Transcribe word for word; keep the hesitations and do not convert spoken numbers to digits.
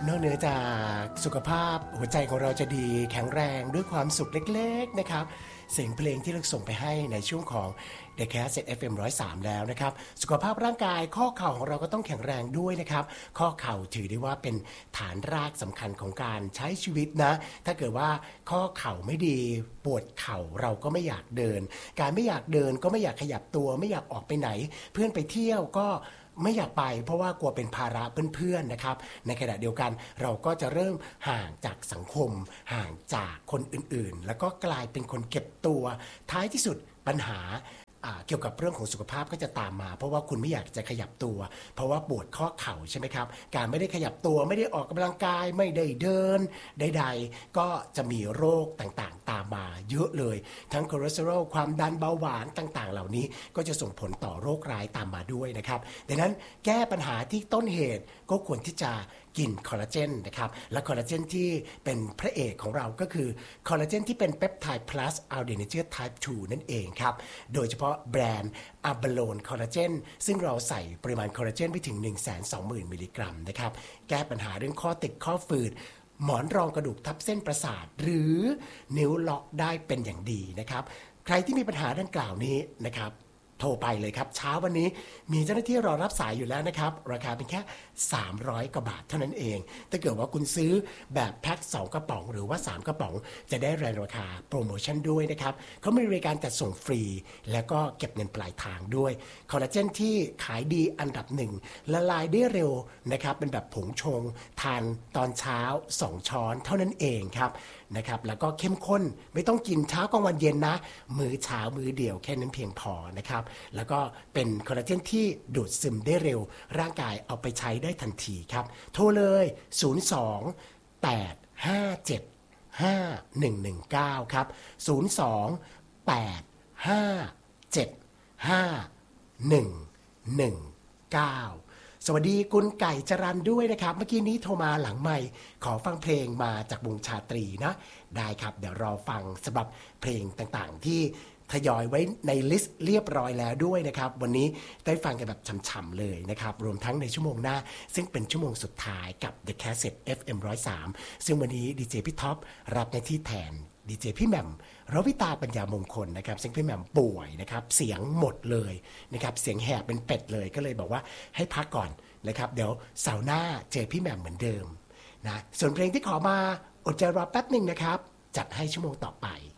นอกเหนือจากสุขภาพหัวใจของเราจะดีแข็งแรงด้วยความสุขเล็กๆนะครับเสียงเพลงที่เราส่งไปให้ในช่วงของ The Cassette เอฟ เอ็ม หนึ่งศูนย์สาม แล้วนะครับสุขภาพร่างกายข้อเข่าของเราก็ต้องแข็งแรงด้วยนะครับข้อเข่าถือได้ว่าเป็นฐานรากสำคัญของการใช้ชีวิตนะถ้าเกิดว่าข้อเข่าไม่ดีปวดเข่าเราก็ไม่อยากเดินการไม่อยากเดินก็ไม่อยากขยับตัวไม่อยากออกไปไหนเพื่อนไปเที่ยวก็ไม่อยากไปเพราะว่ากลัวเป็นภาระเพื่อนๆนะครับในขณะเดียวกันเราก็จะเริ่มห่างจากสังคมห่างจากคนอื่นๆแล้วก็กลายเป็นคนเก็บตัวท้ายที่สุดปัญหาเกี่ยวกับเรื่องของสุขภาพก็จะตามมาเพราะว่าคุณไม่อยากจะขยับตัวเพราะว่าปวดข้อเข่าใช่ไหมครับการไม่ได้ขยับตัวไม่ได้ออกกำลังกายไม่ได้เดินใดๆก็จะมีโรคต่างๆตามมาเยอะเลยทั้งคอเลสเตอรอลความดันเบาหวานต่างๆเหล่านี้ก็จะส่งผลต่อโรคร้ายตามมาด้วยนะครับดังนั้นแก้ปัญหาที่ต้นเหตุก็ควรที่จะกินคอลลาเจนนะครับและคอลลาเจนที่เป็นพระเอกของเราก็คือคอลลาเจนที่เป็นเปปไทด์ plus อัลเดนิเจอร์ type ทูนั่นเองครับโดยเฉพาะแบรนด์อะบาโลนคอลลาเจนซึ่งเราใส่ปริมาณคอลลาเจนไปถึง หนึ่งแสนสองหมื่น มิลลิกรัมนะครับแก้ปัญหาเรื่องข้อติดข้อฝืดหมอนรองกระดูกทับเส้นประสาทหรือนิ้วล็อกได้เป็นอย่างดีนะครับใครที่มีปัญหาดังกล่าวนี้นะครับโทรไปเลยครับเช้าวันนี้มีเจ้าหน้าที่รอรับสายอยู่แล้วนะครับราคาเป็นแค่สามร้อยกว่าบาทเท่านั้นเองถ้าเกิดว่าคุณซื้อแบบแพ็คสองกระป๋องหรือว่าสามกระป๋องจะได้ราคาโปรโมชั่นด้วยนะครับเขามีบริการจัดส่งฟรีแล้วก็เก็บเงินปลายทางด้วยคอลลาเจนที่ขายดีอันดับหนึ่งละลายได้เร็วนะครับเป็นแบบผงชงทานตอนเช้าสองช้อนเท่านั้นเองครับนะครับแล้วก็เข้มข้นไม่ต้องกินเช้ากลางวันเย็นนะมื้อเช้ามื้อเดียวแค่นั้นเพียงพอนะครับแล้วก็เป็นคอลลาเจนที่ดูดซึมได้เร็วร่างกายเอาไปใช้ได้ทันทีครับโทรเลยศูนย์ สอง แปด ห้า เจ็ด ห้า หนึ่ง หนึ่ง เก้าครับศูนย์ สอง แปด ห้า เจ็ด ห้า หนึ่ง หนึ่ง เก้าสวัสดีคุณไก่จรัญด้วยนะครับเมื่อกี้นี้โทรมาหลังไมค์ขอฟังเพลงมาจากวงชาตรีนะได้ครับเดี๋ยวรอฟังสำหรับเพลงต่างๆที่ทยอยไว้ในลิสต์เรียบร้อยแล้วด้วยนะครับวันนี้ได้ฟังกันแบบฉ่ำๆเลยนะครับรวมทั้งในชั่วโมงหน้าซึ่งเป็นชั่วโมงสุดท้ายกับ The Cassette เอฟ เอ็ม หนึ่งศูนย์สามซึ่งวันนี้ดีเจพี่ท็อปรับในที่แทนดีเจพี่แหม่มรวิตาปัญญามงคลนะครับซึ่งพี่แหม่มป่วยนะครับเสียงหมดเลยนะครับเสียงแหบเป็นเป็ดเลยก็เลยบอกว่าให้พักก่อนนะครับเดี๋ยวเสาร์หน้าเจอพี่แหม่มเหมือนเดิมนะส่วนเพลงที่ขอมาอดใจรอแป๊บนึงนะครับจัดให้ชั่วโมงต่อไป